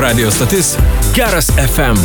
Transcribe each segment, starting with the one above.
Radio stotis Geras FM.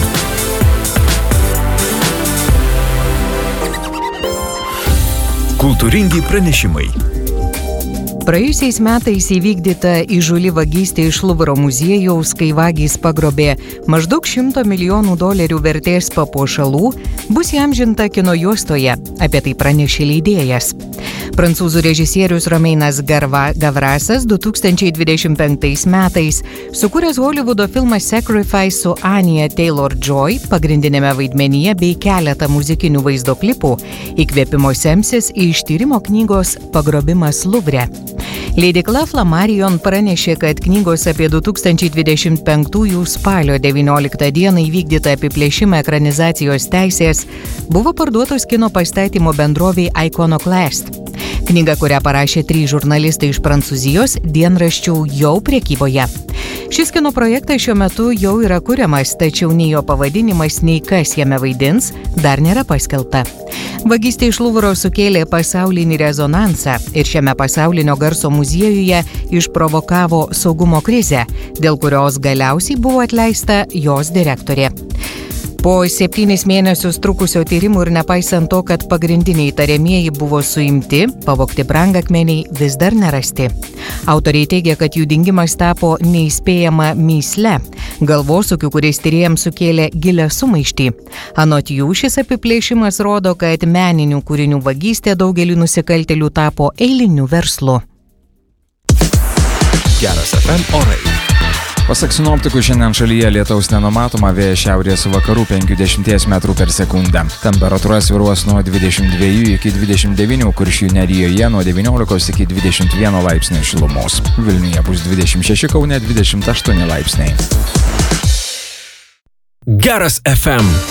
Kultūringi pranešimai. Praėjusiais metais įvykdyta įžūli vagystė iš Luvro muziejaus, kai vagys pagrobė maždaug $100 milijonų vertės papuošalų, bus įamžinta kino juostoje, apie tai pranešė leidėjas. Prancūzų režisierius Romeinas Gavrasas 2025 metais sukūręs Hollywoodo filmą Sacrifice su Anya Taylor-Joy pagrindinėme vaidmenyje bei keletą muzikinių vaizdo klipų įkvėpimo semsis iš tyrimo knygos Pagrobimas Luvre. Leidykla Flammarion pranešė, kad knygos apie 2025 spalio 19 dieną įvykdytą apiplėšimą ekranizacijos teisės buvo parduotos kino pastatymo bendrovei Iconoclast. Knyga, kurią parašė 3 žurnalistai iš Prancūzijos, dienraščių jau prekyboje. Šis kino projektas šiuo metu jau yra kuriamas, tačiau nei jo pavadinimas, nei kas jame vaidins, dar nėra paskelbta. Vagystė iš Luvro sukėlė pasaulinį rezonansą ir šiame pasaulinio garso muziejuje išprovokavo saugumo krizę, dėl kurios galiausiai buvo atleista jos direktorė. Po 7 mėnesius trukusio tyrimų ir nepaisant to, kad pagrindiniai įtariamieji buvo suimti, pavogti brangakmeniai vis dar nerasti. Autoriai teigia, kad jų dingimas tapo neįspėjama mįsle, galvosūkių, kuris tyrėjams sukėlė gilią sumaištį. Anot jų, šis apiplėšimas rodo, kad meninių kūrinių vagystė daugeliui nusikaltėlių tapo eiliniu verslu. Geras FM orai. Pasak sinoptikų, šiandien šalyje lietaus nenumatoma, vėjas šiaurės vakarų 50 metrų per sekundę. Temperatūra svyruos nuo 22 iki 29, Kuršių nerijoje nuo 19 iki 21 laipsnių šilumos. Vilniuje bus 26, Kaune 28 laipsniai. Geras FM.